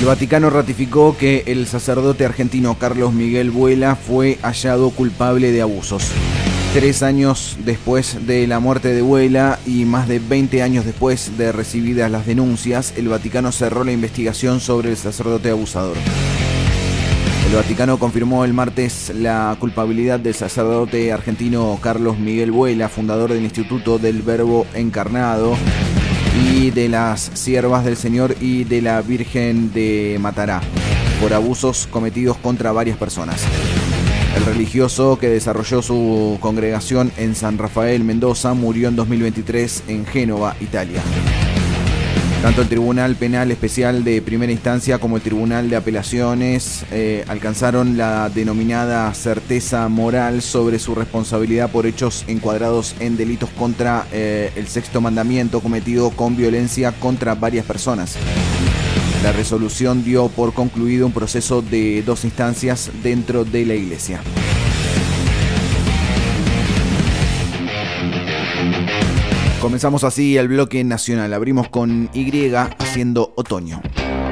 El Vaticano ratificó que el sacerdote argentino Carlos Miguel Vuela fue hallado culpable de abusos. 3 años después de la muerte de Vuela y más de 20 años después de recibidas las denuncias, el Vaticano cerró la investigación sobre el sacerdote abusador. El Vaticano confirmó el martes la culpabilidad del sacerdote argentino Carlos Miguel Vuela, fundador del Instituto del Verbo Encarnado y de las Siervas del Señor y de la Virgen de Matará, por abusos cometidos contra varias personas. El religioso, que desarrolló su congregación en San Rafael, Mendoza, murió en 2023 en Génova, Italia. Tanto el Tribunal Penal Especial de Primera Instancia como el Tribunal de Apelaciones alcanzaron la denominada certeza moral sobre su responsabilidad por hechos encuadrados en delitos contra el sexto mandamiento cometido con violencia contra varias personas. La resolución dio por concluido un proceso de 2 instancias dentro de la Iglesia. Comenzamos así el bloque nacional. Abrimos con Y haciendo otoño.